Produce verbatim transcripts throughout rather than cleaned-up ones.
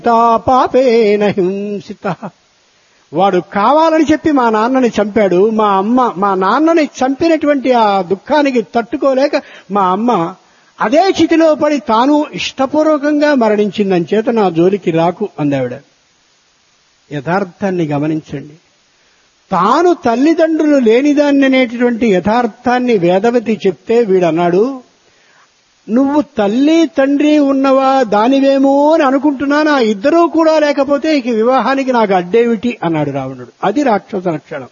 పాపేన హింసిత. వాడు కావాలని చెప్పి మా నాన్నని చంపాడు. మా అమ్మ మా నాన్నని చంపినటువంటి ఆ దుఃఖానికి తట్టుకోలేక మా అమ్మ అదే చితిలో పడి తాను ఇష్టపూర్వకంగా మరణించిందని చేత నా జోలికి రాకు అందావిడ. యథార్థాన్ని గమనించండి. తాను తల్లిదండ్రులు లేనిదాన్ని అనేటువంటి యథార్థాన్ని వేదవతి చెప్తే వీడన్నాడు, నువ్వు తల్లి తండ్రి ఉన్నవా దానివేమో అని అనుకుంటున్నాను, ఆ ఇద్దరూ కూడా లేకపోతే ఇక వివాహానికి నాకు అడ్డేమిటి అన్నాడు రావణుడు. అది రాక్షస లక్షణం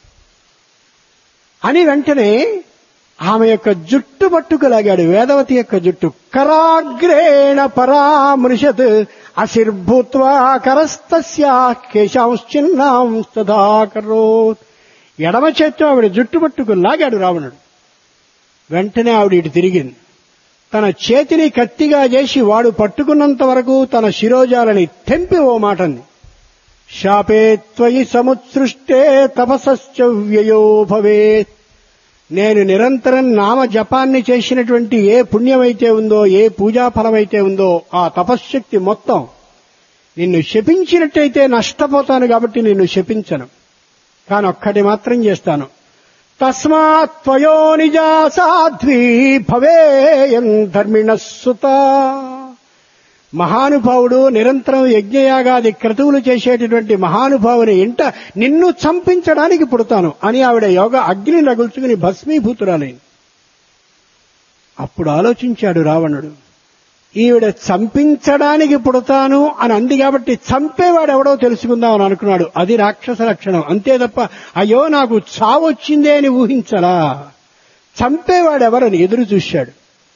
అని వెంటనే ఆమె యొక్క జుట్టు పట్టుకులాగాడు. వేదవతి యొక్క జుట్టు. కరాగ్రేణ పరామృషత్ అశిర్భూత్వా కరస్తస్యా కేశాంశ్చిన్నాం తదాకరోత్. ఎడమ చేత్తో ఆవిడ జుట్టు పట్టుకు లాగాడు రావణుడు. వెంటనే ఆవిడ ఇటు తిరిగింది. తన చేతిని కత్తిగా చేసి వాడు పట్టుకున్నంత వరకు తన శిరోజాలని తెంపి ఓ మాటంది, శాపే త్వయి సముత్సృష్టే తపసశ్చ వ్యయో భవేత్. నేను నిరంతరం నామ జపాన్ని చేసినటువంటి ఏ పుణ్యమైతే ఉందో, ఏ పూజా ఫలమైతే ఉందో ఆ తపశ్శక్తి మొత్తం నిన్ను శపించినట్టయితే నష్టపోతాను కాబట్టి నిన్ను శపించను. కాని ఒక్కటి మాత్రం చేస్తాను, తస్మాత్ త్వయో నిజా సాధ్వీ భవేయం ధర్మిణః సుత. మహానుభావుడు నిరంతరం యజ్ఞయాగాది క్రతువులు చేసేటటువంటి మహానుభావుని ఇంట నిన్ను చంపించడానికి పుడతాను అని ఆవిడ యోగ అగ్ని రగుల్చుకుని భస్మీభూతురాలైంది. అప్పుడు ఆలోచించాడు రావణుడు, ఈవిడ చంపించడానికి పుడతాను అని అంది కాబట్టి చంపేవాడెవడో తెలుసుకుందామని అనుకున్నాడు. అది రాక్షస లక్షణం. అంతే తప్ప అయ్యో నాకు చావొచ్చిందే అని ఊహించలా. చంపేవాడెవరని ఎదురు చూశాడు.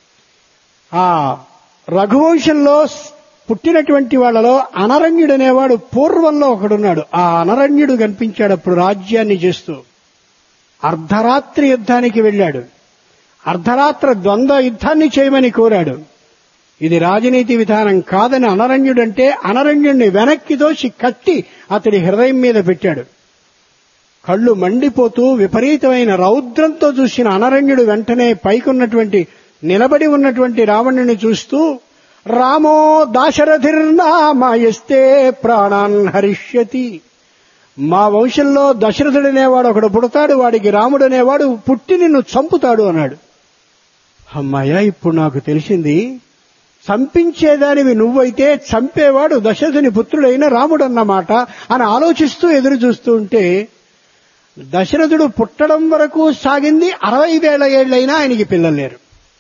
ఆ రఘువంశంలో పుట్టినటువంటి వాళ్లలో అనరణ్యుడనేవాడు పూర్వంలో ఒకడున్నాడు. ఆ అనరణ్యుడు కనిపించాడు అప్పుడు రాజ్యాన్ని చేస్తూ. అర్ధరాత్రి యుద్ధానికి వెళ్ళాడు. అర్ధరాత్ర ద్వంద్వ యుద్ధాన్ని చేయమని కోరాడు. ఇది రాజనీతి విధానం కాదని అనరణ్యుడంటే అనరణ్యుడిని వెనక్కి దోసి కత్తి అతడి హృదయం మీద పెట్టాడు. కళ్ళు మండిపోతూ విపరీతమైన రౌద్రంతో చూసిన అనరణ్యుడు వెంటనే పైకున్నటువంటి నిలబడి ఉన్నటువంటి రావణుని చూస్తూ, రామో దాశరథిర్నామాయస్తే ప్రాణాన్ హరిష్యతి. మా వంశంలో దశరథుడనేవాడు ఒకడు పుడతాడు, వాడికి రాముడనేవాడు పుట్టి నిన్ను చంపుతాడు అన్నాడు. అమ్మాయ, ఇప్పుడు నాకు తెలిసింది, చంపించేదానివి నువ్వైతే చంపేవాడు దశరథుని పుత్రుడైన రాముడన్నమాట అని ఆలోచిస్తూ ఎదురు చూస్తూ ఉంటే, దశరథుడు పుట్టడం వరకు సాగింది. అరవై వేల ఏళ్లైనా ఆయనకి పిల్లలు లేరు.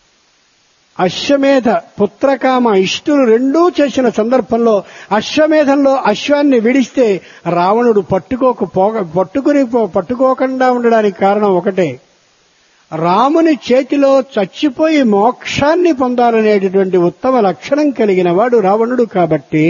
అశ్వమేధ పుత్రకామ ఇష్టులు రెండూ చేసిన సందర్భంలో అశ్వమేధంలో అశ్వాన్ని విడిస్తే రావణుడు పట్టుకోకపో పట్టుకుని పట్టుకోకుండా ఉండడానికి కారణం ఒకటే, రాముని చేతిలో చచ్చిపోయి మోక్షాన్ని పొందాలనేటటువంటి ఉత్తమ లక్షణం కలిగిన వాడు రావణుడు. కాబట్టి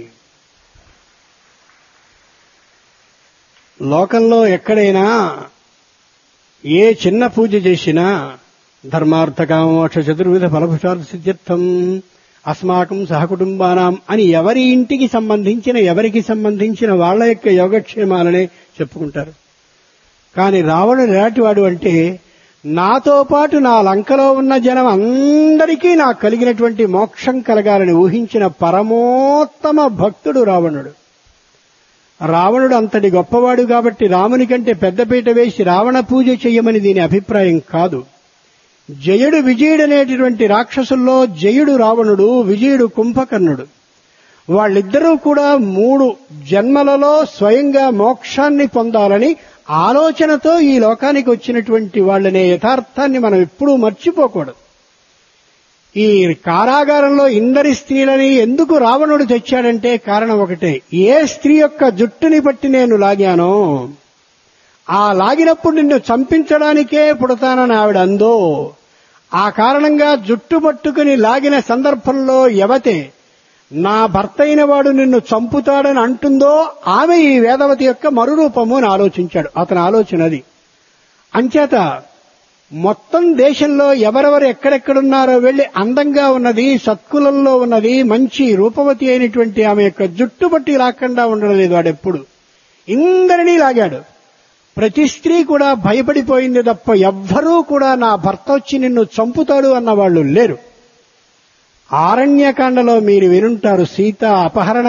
లోకంలో ఎక్కడైనా ఏ చిన్న పూజ చేసినా ధర్మార్థ కామోక్ష చతుర్విధ ఫలభుషార్థ సిద్ధ్యర్థం అస్మాకం సహకుటుంబానాం అని ఎవరి ఇంటికి సంబంధించిన ఎవరికి సంబంధించిన వాళ్ల యొక్క యోగక్షేమాలనే చెప్పుకుంటారు. కాని రావణుడు ఎలాంటివాడు అంటే, నాతో పాటు నా లంకలో ఉన్న జనం అందరికీ నాకు కలిగినటువంటి మోక్షం కలగాలని ఊహించిన పరమోత్తమ భక్తుడు రావణుడు. రావణుడు అంతటి గొప్పవాడు కాబట్టి రాముని కంటే పెద్దపీట వేసి రావణ పూజ చెయ్యమని దీని అభిప్రాయం కాదు. జయుడు విజయుడనేటటువంటి రాక్షసుల్లో జయుడు రావణుడు, విజయుడు కుంభకర్ణుడు. వాళ్ళిద్దరూ కూడా మూడు జన్మలలో స్వయంగా మోక్షాన్ని పొందాలని ఆలోచనతో ఈ లోకానికి వచ్చినటువంటి వాళ్ళనే యథార్థాన్ని మనం ఎప్పుడూ మర్చిపోకూడదు. ఈ కారాగారంలో ఇందరి స్త్రీలని ఎందుకు రావణుడు తెచ్చాడంటే కారణం ఒకటే, ఏ స్త్రీ యొక్క జుట్టుని బట్టి నేను లాగానో ఆ లాగినప్పుడు నిన్ను చంపించడానికే పుడతానని ఆవిడ అందో, ఆ కారణంగా జుట్టు పట్టుకుని లాగిన సందర్భంలో ఎవతే నా భర్త అయిన వాడు నిన్ను చంపుతాడని అంటుందో ఆమె ఈ వేదవతి యొక్క మరురూపము అని ఆలోచించాడు. అతని ఆలోచన అది. అంచేత మొత్తం దేశంలో ఎవరెవరు ఎక్కడెక్కడున్నారో వెళ్లి అందంగా ఉన్నది, సత్కులంలో ఉన్నది, మంచి రూపవతి అయినటువంటి ఆమె యొక్క జుట్టు పట్టి లాక్కుండా ఉండడం లేదు వాడెప్పుడు. ఇందరినీ లాగాడు. ప్రతి స్త్రీ కూడా భయపడిపోయింది తప్ప ఎవ్వరూ కూడా నా భర్త వచ్చి నిన్ను చంపుతాడు అన్న వాళ్ళు లేరు. ఆరణ్యకాండలో మీరు వినుంటారు, సీత అపహరణ